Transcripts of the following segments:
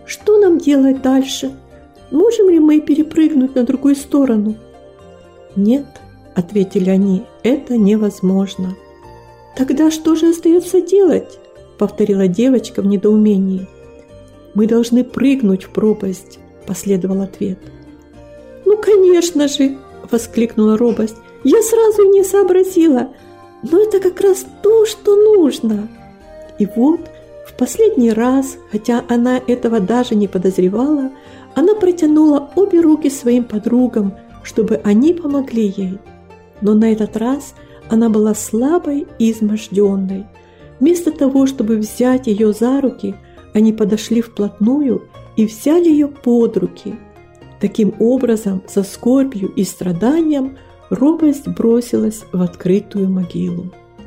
Что нам делать дальше? Можем ли мы перепрыгнуть на другую сторону?» «Нет», – ответили они, – «это невозможно». «Тогда что же остается делать?» – повторила девочка в недоумении. «Мы должны прыгнуть в пропасть», – последовал ответ. «Ну, конечно же!» – воскликнула робость. «Я сразу не сообразила, но это как раз то, что нужно». И вот в последний раз, хотя она этого даже не подозревала, она протянула обе руки своим подругам, чтобы они помогли ей. Но на этот раз она была слабой и изможденной. Вместо того, чтобы взять ее за руки, они подошли вплотную и взяли ее под руки. Таким образом, со скорбью и страданием робость бросилась в открытую могилу.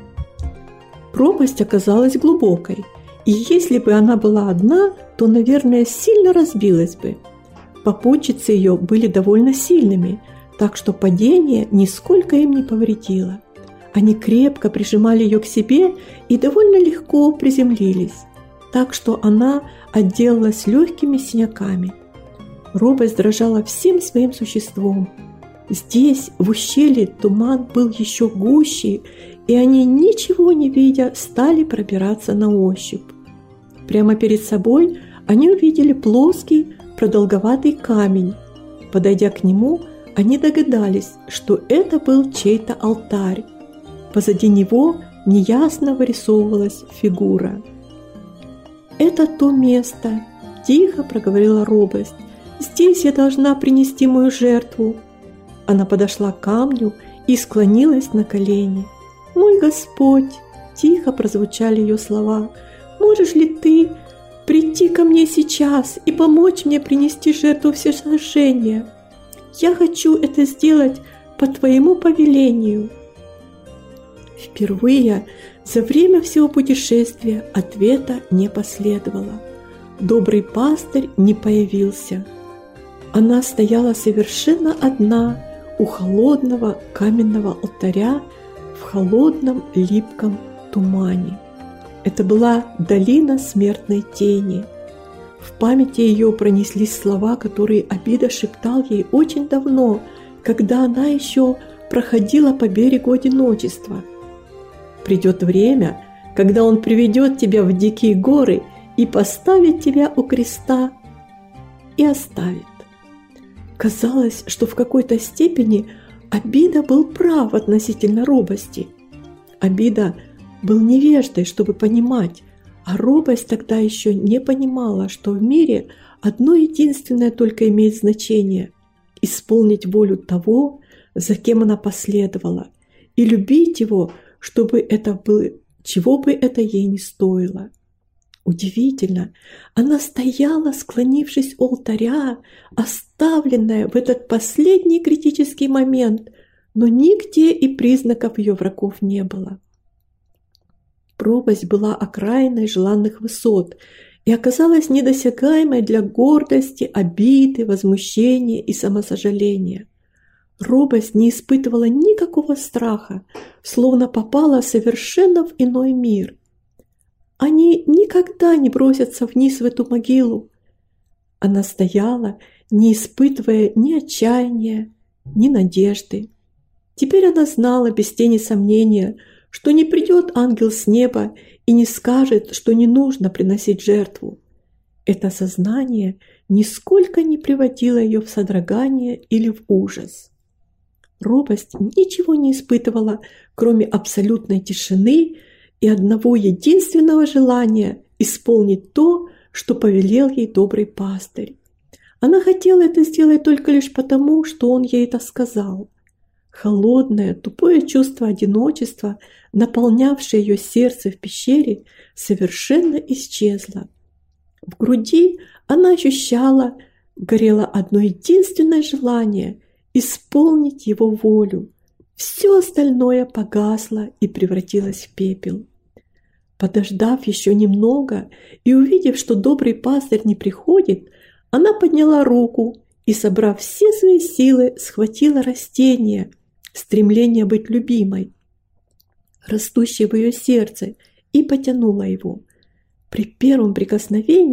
Пропасть оказалась глубокой, и если бы она была одна, то, наверное, сильно разбилась бы. Попутчицы ее были довольно сильными, так что падение нисколько им не повредило. Они крепко прижимали ее к себе и довольно легко приземлились, так что она отделалась легкими синяками. Робость дрожала всем своим существом. Здесь, в ущелье, туман был еще гуще, и они, ничего не видя, стали пробираться на ощупь. Прямо перед собой они увидели плоский, продолговатый камень. Подойдя к нему, они догадались, что это был чей-то алтарь. Позади него неясно вырисовывалась фигура. «Это то место», – тихо проговорила робость. «Здесь я должна принести мою жертву». Она подошла к камню и склонилась на колени. «Мой Господь», – тихо прозвучали ее слова, – «можешь ли ты прийти ко мне сейчас и помочь мне принести жертву всесожжения? Я хочу это сделать по твоему повелению». Впервые за время всего путешествия ответа не последовало. Добрый пастырь не появился. Она стояла совершенно одна у холодного каменного алтаря в холодном липком тумане. Это была долина смертной тени. В памяти ее пронеслись слова, которые Обида шептал ей очень давно, когда она еще проходила по берегу одиночества. «Придет время, когда он приведет тебя в дикие горы и поставит тебя у креста и оставит». Казалось, что в какой-то степени Обида был прав относительно робости. Обида был невеждой, чтобы понимать, а робость тогда еще не понимала, что в мире одно единственное только имеет значение – исполнить волю того, за кем она последовала, и любить его, чтобы это было, чего бы это ей ни стоило. Удивительно, она стояла, склонившись у алтаря, оставленная в этот последний критический момент, но нигде и признаков ее врагов не было. Пропасть была окраиной желанных высот и оказалась недосягаемой для гордости, обиды, возмущения и самосожаления. Робость не испытывала никакого страха, словно попала совершенно в иной мир. Они никогда не бросятся вниз в эту могилу. Она стояла, не испытывая ни отчаяния, ни надежды. Теперь она знала без тени сомнения, что не придет ангел с неба и не скажет, что не нужно приносить жертву. Это сознание нисколько не приводило ее в содрогание или в ужас. Робость ничего не испытывала, кроме абсолютной тишины и одного единственного желания исполнить то, что повелел ей добрый пастырь. Она хотела это сделать только лишь потому, что он ей это сказал. Холодное, тупое чувство одиночества, наполнявшее ее сердце в пещере, совершенно исчезло. В груди она ощущала, горело одно единственное желание – исполнить его волю. Все остальное погасло и превратилось в пепел. Подождав еще немного и увидев, что добрый пастырь не приходит, она подняла руку и, собрав все свои силы, схватила растение, стремление быть любимой, растущее в ее сердце, и потянула его. При первом прикосновении